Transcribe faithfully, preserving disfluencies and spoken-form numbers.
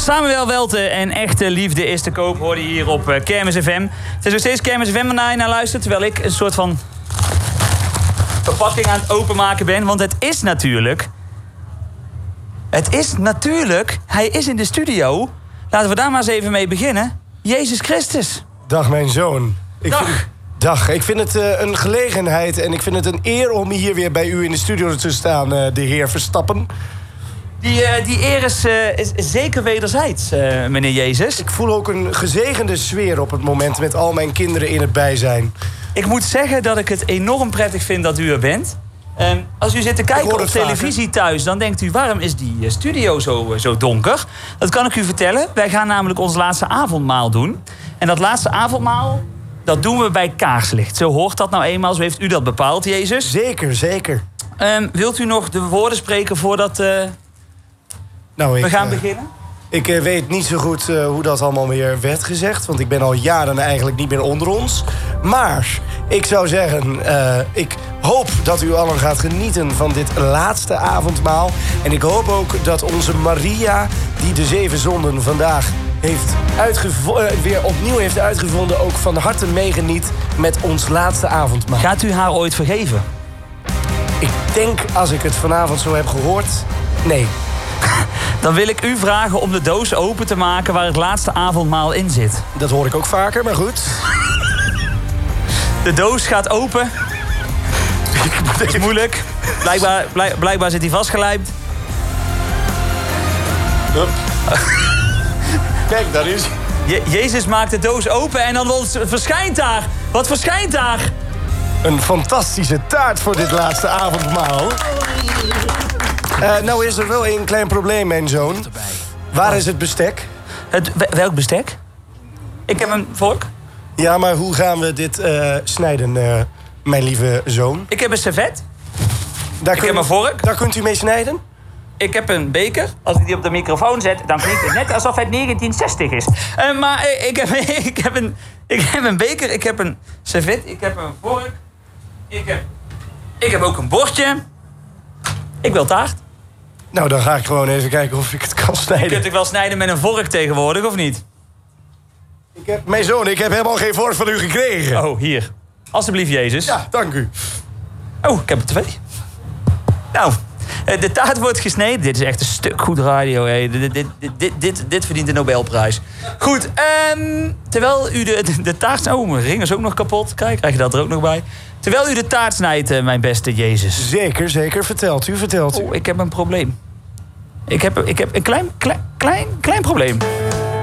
Samuel Welte en Echte Liefde is te koop, hoorde je hier op uh, Kermis F M. Het is nog steeds Kermis F M waar je naar luistert, terwijl ik een soort van verpakking aan het openmaken ben. Want het is natuurlijk... Het is natuurlijk... Hij is in de studio. Laten we daar maar eens even mee beginnen. Jezus Christus. Dag, mijn zoon. Ik Dag. Vind, dag. Ik vind het uh, een gelegenheid en ik vind het een eer om hier weer bij u in de studio te staan, uh, de heer Verstappen. Die, uh, die eer is, uh, is, is zeker wederzijds, uh, meneer Jezus. Ik voel ook een gezegende sfeer op het moment met al mijn kinderen in het bijzijn. Ik moet zeggen dat ik het enorm prettig vind dat u er bent. Um, als u zit te kijken op televisie vaker. thuis, dan denkt u, waarom is die studio zo, zo donker? Dat kan ik u vertellen. Wij gaan namelijk ons laatste avondmaal doen. En dat laatste avondmaal, dat doen we bij kaarslicht. Zo hoort dat nou eenmaal, zo heeft u dat bepaald, Jezus. Zeker, zeker. Um, wilt u nog de woorden spreken voordat uh, nou, ik, we gaan uh, beginnen? Ik uh, weet niet zo goed uh, hoe dat allemaal weer werd gezegd. Want ik ben al jaren eigenlijk niet meer onder ons. Maar ik zou zeggen, uh, ik hoop dat u allen gaat genieten van dit laatste avondmaal. En ik hoop ook dat onze Maria, die de zeven zonden vandaag heeft uitgevo- uh, weer opnieuw heeft uitgevonden, ook van harte meegeniet met ons laatste avondmaal. Gaat u haar ooit vergeven? Ik denk, als ik het vanavond zo heb gehoord, nee. Dan wil ik u vragen om de doos open te maken waar het laatste avondmaal in zit. Dat hoor ik ook vaker, maar goed. De doos gaat open. Dat is moeilijk. Blijkbaar, blijk, blijkbaar zit hij vastgelijmd. Hup. Kijk, daar is... Je- Jezus maakt de doos open en dan verschijnt daar... Wat verschijnt daar? Een fantastische taart voor dit laatste avondmaal. Uh, nou is er wel een klein probleem, mijn zoon. Waar is het bestek? Het, welk bestek? Ik heb een vork. Ja, maar hoe gaan we dit uh, snijden, uh, mijn lieve zoon? Ik heb een servet. Daar Ik kun, heb een vork. Daar kunt u mee snijden? Ik heb een beker. Als ik die op de microfoon zet, dan klinkt het net alsof het negentien zestig is. Uh, maar ik heb, ik, heb een, ik heb een beker, ik heb een servet, ik heb een vork. Ik heb, ik heb ook een bordje. Ik wil taart. Nou, dan ga ik gewoon even kijken of ik het kan snijden. Kunt u wel snijden met een vork tegenwoordig, of niet? Ik heb, mijn zoon, ik heb helemaal geen vork van u gekregen. Oh, hier. Alsjeblieft, Jezus. Ja, dank u. Oh, ik heb er twee. Nou, de taart wordt gesneden. Dit is echt een stuk goed radio. Hè. Dit, dit, dit, dit, dit verdient de Nobelprijs. Goed, um, terwijl u de, de, de taart... Oh, mijn ring is ook nog kapot. Kijk, krijg je dat er ook nog bij. Terwijl u de taart snijdt, uh, mijn beste Jezus. Zeker, zeker. Vertelt u, vertelt u. Oh, ik heb een probleem. Ik heb, ik heb een klein, klein, klein, klein probleem.